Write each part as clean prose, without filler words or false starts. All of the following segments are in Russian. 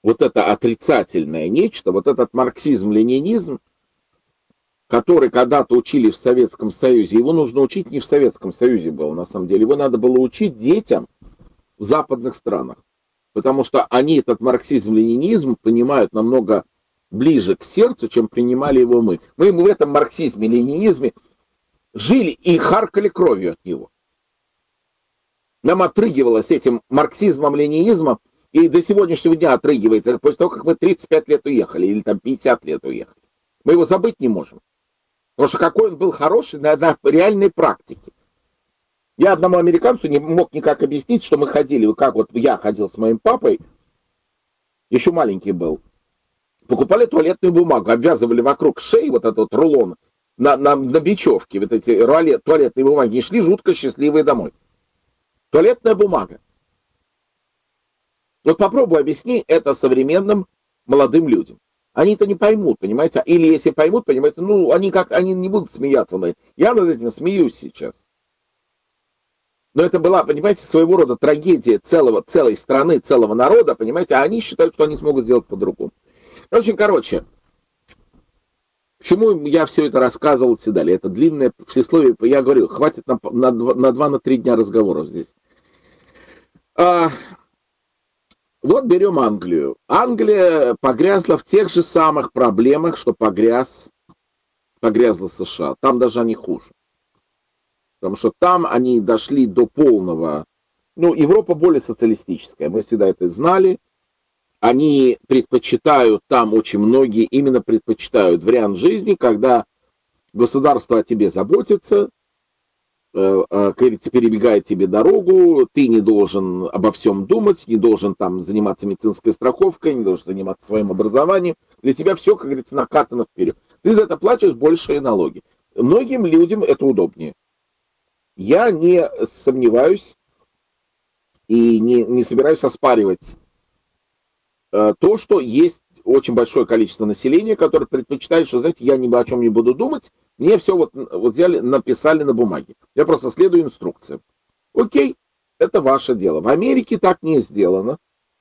вот это отрицательное нечто, вот этот марксизм-ленинизм, который когда-то учили в Советском Союзе, его нужно учить не в Советском Союзе было, на самом деле, его надо было учить детям в западных странах, потому что они этот марксизм-ленинизм понимают намного ближе к сердцу, чем принимали его мы. Мы в этом марксизме-ленинизме жили и харкали кровью от него. Нам отрыгивалось этим марксизмом-ленинизмом, и до сегодняшнего дня отрыгивается, после того, как мы 35 лет уехали, или там 50 лет уехали. Мы его забыть не можем. Потому что какой он был хороший на реальной практике. Я одному американцу не мог никак объяснить, что мы ходили, как вот я ходил с моим папой, еще маленький был, покупали туалетную бумагу, обвязывали вокруг шеи вот этот рулон на бечевке, вот эти туалетные бумаги, и шли жутко счастливые домой. Туалетная бумага. Вот попробуй объясни это современным молодым людям. Они это не поймут, понимаете? Или если поймут, понимаете, ну, они не будут смеяться над этим. Я над этим смеюсь сейчас. Но это была, понимаете, своего рода трагедия целой страны, целого народа, понимаете, а они считают, что они смогут сделать по-другому. Короче, к чему я все это рассказывал и далее? Это длинное всесловие, я говорю, хватит на 2-3 дня разговоров здесь. Вот берем Англию. Англия погрязла в тех же самых проблемах, что погрязла США. Там даже они хуже. Потому что там они дошли до полного... Ну, Европа более социалистическая, мы всегда это знали. Они предпочитают, там очень многие именно предпочитают вариант жизни, когда государство о тебе заботится, перебегает тебе дорогу, ты не должен обо всем думать, не должен там заниматься медицинской страховкой, не должен заниматься своим образованием. Для тебя все, как говорится, накатано вперед. Ты за это платишь большие налоги. Многим людям это удобнее. Я не сомневаюсь и не собираюсь оспаривать то, что есть очень большое количество населения, которое предпочитает, что, знаете, я ни о чем не буду думать, мне все вот взяли, написали на бумаге. Я просто следую инструкциям. Окей, это ваше дело. В Америке так не сделано.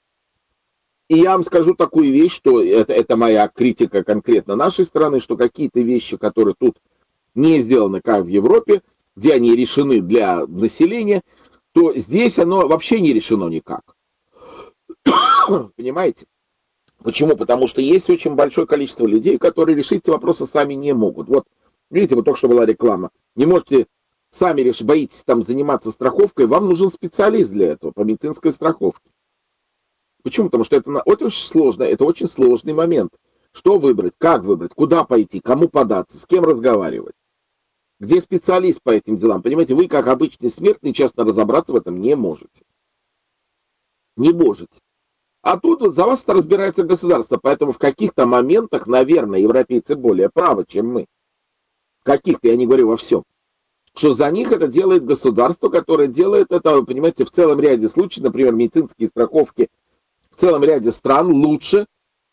И я вам скажу такую вещь, что это моя критика конкретно нашей страны, что какие-то вещи, которые тут не сделаны, как в Европе, где они решены для населения, то здесь оно вообще не решено никак. Понимаете? Почему? Потому что есть очень большое количество людей, которые решить эти вопросы сами не могут. Вот, видите, вот только что была реклама. Не можете сами решить, боитесь там заниматься страховкой, вам нужен специалист для этого, по медицинской страховке. Почему? Потому что это очень сложно, это очень сложный момент. Что выбрать, как выбрать, куда пойти, кому податься, с кем разговаривать. Где специалист по этим делам? Понимаете, вы, как обычный смертный, честно разобраться в этом не можете. Не можете. А тут вот за вас это разбирается государство, поэтому в каких-то моментах, наверное, европейцы более правы, чем мы. В каких-то, я не говорю во всем. Что за них это делает государство, которое делает это, вы понимаете, в целом ряде случаев, например, медицинские страховки в целом ряде стран лучше,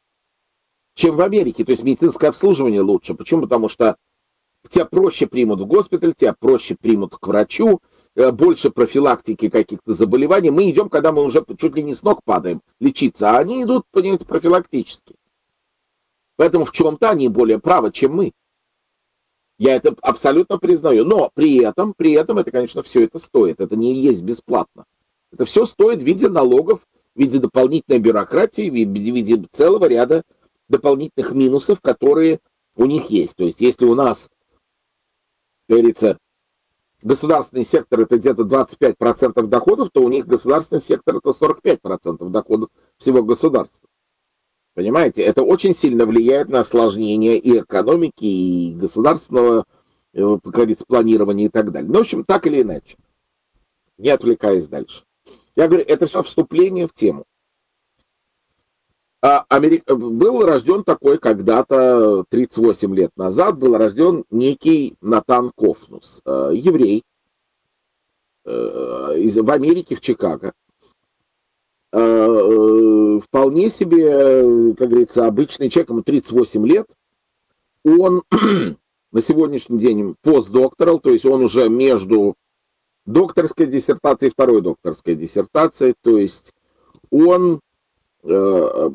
чем в Америке. То есть медицинское обслуживание лучше. Почему? Потому что тебя проще примут в госпиталь, тебя проще примут к врачу, больше профилактики каких-то заболеваний. Мы идем, когда мы уже чуть ли не с ног падаем лечиться, а они идут, понимаете, профилактически. Поэтому в чем-то они более правы, чем мы. Я это абсолютно признаю. Но при этом это, конечно, все это стоит. Это не есть бесплатно. Это все стоит в виде налогов, в виде дополнительной бюрократии, в виде целого ряда дополнительных минусов, которые у них есть. То есть если у нас, как говорится, государственный сектор это где-то 25% доходов, то у них государственный сектор это 45% доходов всего государства. Понимаете, это очень сильно влияет на осложнение и экономики, и государственного, как говорится, планирования и так далее. Ну, в общем, так или иначе, не отвлекаясь дальше. Я говорю, это все вступление в тему. Был рожден такой когда-то, 38 лет назад, был рожден некий Натан Кофнус, еврей, в Америке, в Чикаго. Вполне себе, как говорится, обычный человек, ему 38 лет. Он на сегодняшний день постдокторал, то есть он уже между докторской диссертацией и второй докторской диссертацией, то есть он